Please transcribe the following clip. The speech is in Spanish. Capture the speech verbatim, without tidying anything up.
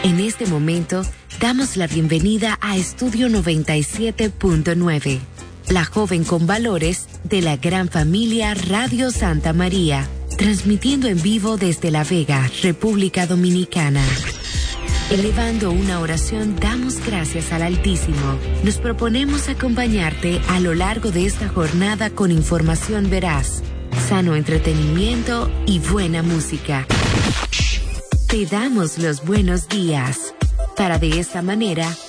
En este momento, damos la bienvenida a Estudio noventa y siete punto nueve, la joven con valores de la gran familia Radio Santa María, transmitiendo en vivo desde La Vega, República Dominicana. Elevando una oración, damos gracias al Altísimo. Nos proponemos acompañarte a lo largo de esta jornada con información veraz, sano entretenimiento y buena música. Te damos los buenos días, para de esta manera